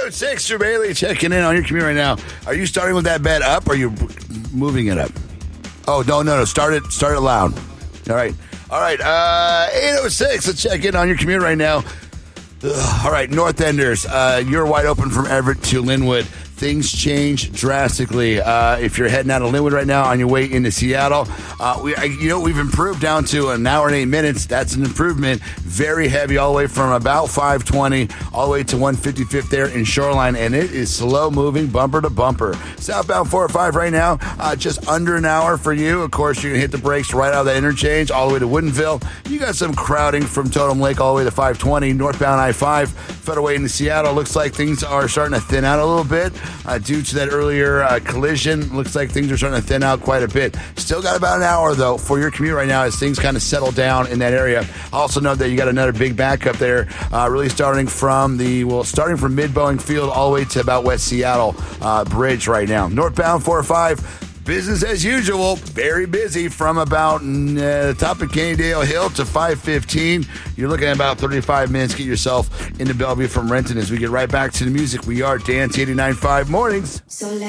806, Drew Bailey checking in on your commute right now. Are you starting with that bed up or are you moving it up? Oh, no. Start it loud. All right. 806, let's check in on your commute right now. All right, North Enders, you're wide open from Everett to Linwood. Things change drastically. If you're heading out of Linwood right now on your way into Seattle, we've improved down to an hour and 8 minutes. That's an improvement. Very heavy all the way from about 520 all the way to 155th there in Shoreline, and it is slow moving bumper to bumper. Southbound 405 right now, just under an hour for you. Of course, you're going to hit the brakes right out of that interchange all the way to Woodinville. You got some crowding from Totem Lake all the way to 520. Northbound I-5, Federal Way into Seattle. Looks like things are starting to thin out a little bit. Due to that earlier collision, looks like things are starting to thin out quite a bit. Still got about an hour, though, for your commute right now as things kind of settle down in that area. Also note that you got another big backup there, really starting from mid-Boeing Field all the way to about West Seattle Bridge right now. Northbound 405. Business as usual, very busy from about the top of Cannondale Hill to 515. You're looking at about 35 minutes. Get yourself into Bellevue from Renton as we get right back to the music. We are Dance 89.5 Mornings.